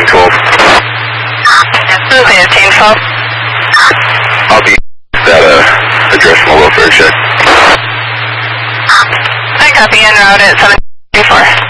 1712. Okay, 1812. I'll be that address from a welfare check. I copy en route at 734.